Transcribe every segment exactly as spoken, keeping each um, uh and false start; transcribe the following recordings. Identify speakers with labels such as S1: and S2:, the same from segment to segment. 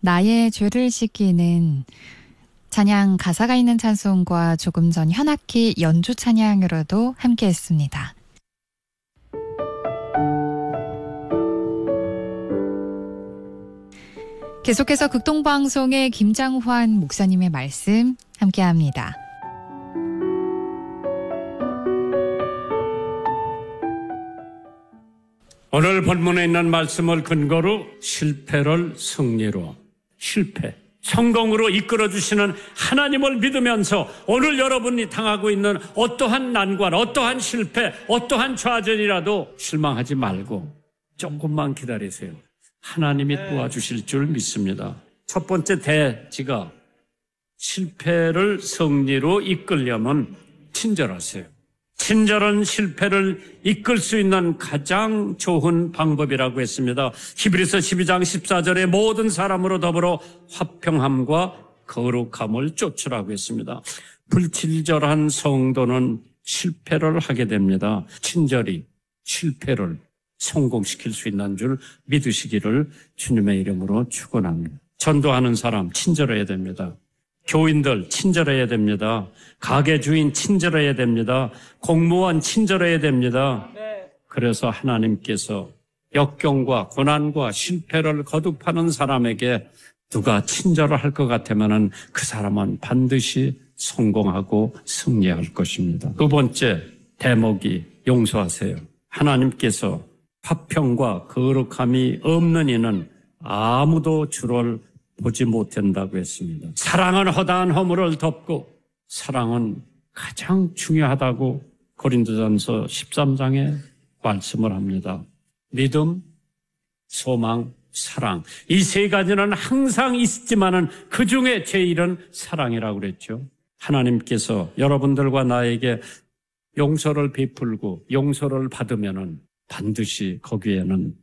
S1: 나의 죄를 씻기는 찬양 가사가 있는 찬송과 조금 전 현악기 연주 찬양으로도 함께했습니다. 계속해서 극동방송의 김장환 목사님의 말씀 함께합니다.
S2: 오늘 본문에 있는 말씀을 근거로 실패를 승리로, 실패, 성공으로 이끌어주시는 하나님을 믿으면서 오늘 여러분이 당하고 있는 어떠한 난관, 어떠한 실패, 어떠한 좌절이라도 실망하지 말고 조금만 기다리세요. 하나님이 도와주실 줄 믿습니다. 첫 번째 대지가 실패를 승리로 이끌려면 친절하세요. 친절은 실패를 이끌 수 있는 가장 좋은 방법이라고 했습니다. 히브리서 십이 장 십사 절에 모든 사람으로 더불어 화평함과 거룩함을 쫓으라고 했습니다. 불친절한 성도는 실패를 하게 됩니다. 친절이 실패를 성공시킬 수 있는 줄 믿으시기를 주님의 이름으로 축원합니다. 전도하는 사람 친절해야 됩니다. 교인들 친절해야 됩니다. 가게 주인 친절해야 됩니다. 공무원 친절해야 됩니다. 그래서 하나님께서 역경과 고난과 실패를 거듭하는 사람에게 누가 친절을 할 것 같으면 그 사람은 반드시 성공하고 승리할 것입니다. 두 번째 대목이 용서하세요. 하나님께서 화평과 거룩함이 없는 이는 아무도 주를 보지 못한다고 했습니다. 사랑은 허다한 허물을 덮고 사랑은 가장 중요하다고 고린도전서 십삼 장에 말씀을 합니다. 믿음, 소망, 사랑. 이 세 가지는 항상 있지만은 그 중에 제일은 사랑이라고 그랬죠. 하나님께서 여러분들과 나에게 용서를 베풀고 용서를 받으면은 반드시 거기에는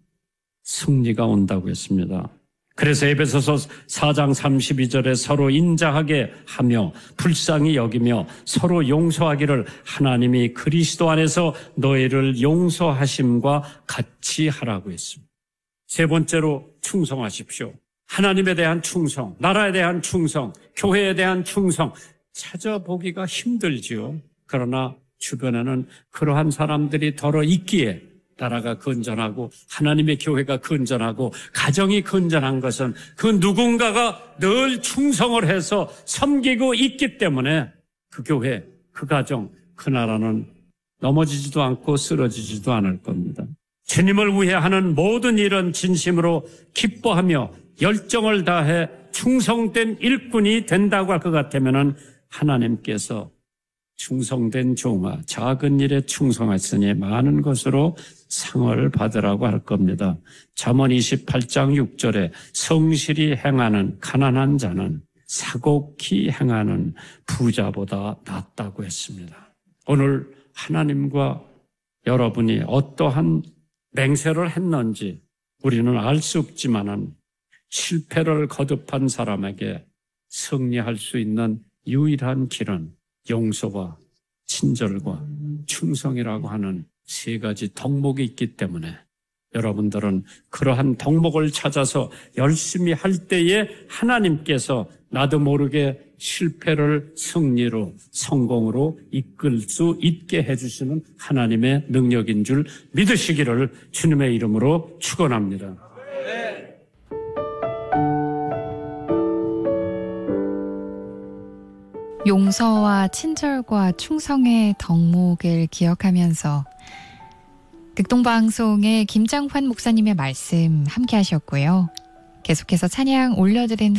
S2: 승리가 온다고 했습니다. 그래서 에베소서 사 장 삼십이 절에 서로 인자하게 하며 불쌍히 여기며 서로 용서하기를 하나님이 그리스도 안에서 너희를 용서하심과 같이 하라고 했습니다. 세 번째로 충성하십시오. 하나님에 대한 충성, 나라에 대한 충성, 교회에 대한 충성 찾아보기가 힘들지요. 그러나 주변에는 그러한 사람들이 더러 있기에 나라가 건전하고 하나님의 교회가 건전하고 가정이 건전한 것은 그 누군가가 늘 충성을 해서 섬기고 있기 때문에 그 교회, 그 가정, 그 나라는 넘어지지도 않고 쓰러지지도 않을 겁니다. 주님을 위해 하는 모든 일은 진심으로 기뻐하며 열정을 다해 충성된 일꾼이 된다고 할 것 같으면 하나님께서 충성된 종아, 작은 일에 충성하시니 많은 것으로 상을 받으라고 할 겁니다. 잠언 이십팔 장 육 절에 성실히 행하는 가난한 자는 사곡히 행하는 부자보다 낫다고 했습니다. 오늘 하나님과 여러분이 어떠한 맹세를 했는지 우리는 알 수 없지만은 실패를 거듭한 사람에게 승리할 수 있는 유일한 길은 용서와 친절과 충성이라고 하는 세 가지 덕목이 있기 때문에 여러분들은 그러한 덕목을 찾아서 열심히 할 때에 하나님께서 나도 모르게 실패를 승리로 성공으로 이끌 수 있게 해주시는 하나님의 능력인 줄 믿으시기를 주님의 이름으로 축원합니다.
S1: 용서와 친절과 충성의 덕목을 기억하면서 극동방송의 김장환 목사님의 말씀 함께 하셨고요. 계속해서 찬양 올려드린